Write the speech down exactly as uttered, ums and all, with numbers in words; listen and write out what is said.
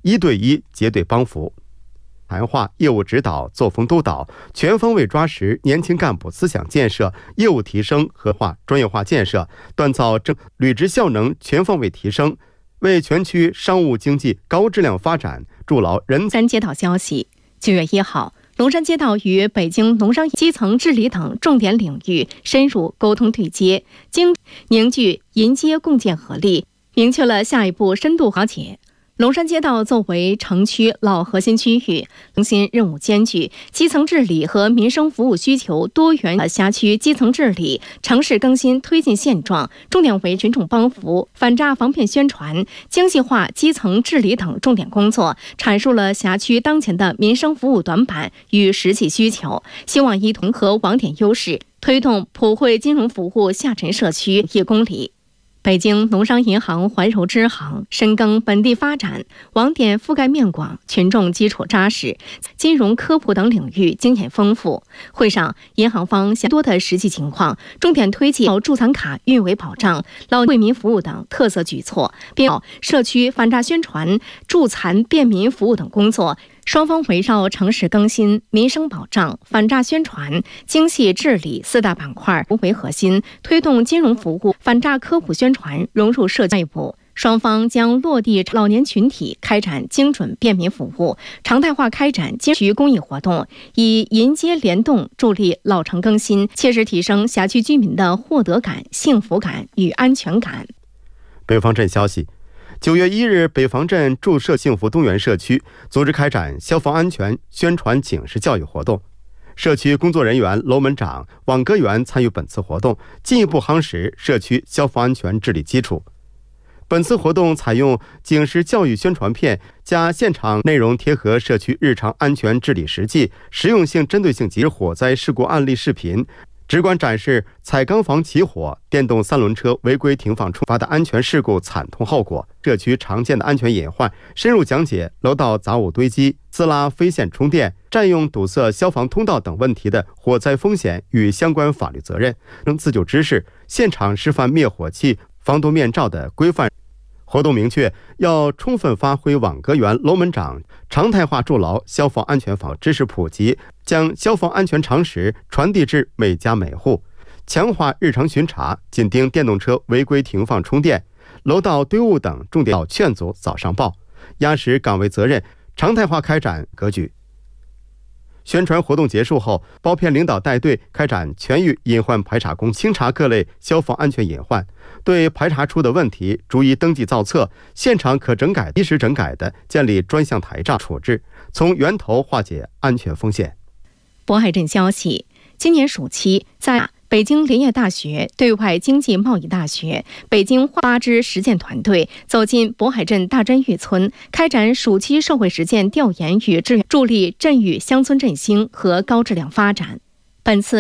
一对一结对帮扶。谈话、业务指导、作风督导，全方位抓实年轻干部思想建设、业务提升和化专业化建设，锻造政履职效能全方位提升，为全区商务经济高质量发展筑牢人才。 街道消息，九月一号，龙山街道与北京农商基层治理等重点领域深入沟通对接，经凝聚银街共建合力，明确了下一步深度和解。龙山街道作为城区老核心区域，中心任务艰巨，基层治理和民生服务需求多元的辖区基层治理、城市更新推进现状，重点为群众帮扶、反诈防骗宣传、精细化基层治理等重点工作，阐述了辖区当前的民生服务短板与实际需求，希望一同和网点优势，推动普惠金融服务下沉社区一公里。北京农商银行怀柔支行深耕本地发展，网点覆盖面广，群众基础扎实，金融科普等领域经验丰富。会上，银行方详多的实际情况，重点推进助残卡运维保障、老为民服务等特色举措，并社区反诈宣传、助残便民服务等工作。双方围绕城市更新、民生保障、反诈宣传、精细治理四大板块为核心，推动金融服务反诈科普宣传融入社区内部。双方将落地老年群体开展精准便民服务，常态化开展街区公益活动，以银街联动助力老城更新，切实提升辖区居民的获得感、幸福感与安全感。 北方镇消息，九月一日，北方镇筑社幸福东园社区组织开展消防安全宣传警示教育活动，社区工作人员、楼门长、网格员参与本次活动，进一步夯实社区消防安全治理基础。本次活动采用警示教育宣传片加现场内容贴合社区日常安全治理实际，实用性针对性及火灾事故案例视频，直观展示彩钢房起火、电动三轮车违规停放触发的安全事故惨痛后果，社区常见的安全隐患，深入讲解楼道杂物堆积、自拉非线充电、占用堵塞消防通道等问题的火灾风险与相关法律责任，让自救知识，现场示范灭火器、防毒面罩的规范。活动明确要充分发挥网格员、楼门长常态化筑牢消防安全法知识普及，将消防安全常识传递至每家每户，强化日常巡查，紧盯电动车违规停放充电、楼道堆物等重点劝阻早上报，压实岗位责任，常态化开展格局。宣传活动结束后，包片领导带队开展全域隐患排查工，清查各类消防安全隐患，对排查出的问题逐一登记造册，现场可整改、及时整改的建立专项台账处置，从源头化解安全风险。 渤海镇消息，今年暑期在北京林业大学、对外经济贸易大学、北京八支实践团队走进渤海镇大真峪村，开展暑期社会实践调研与志愿，助力镇峪乡村振兴和高质量发展。本次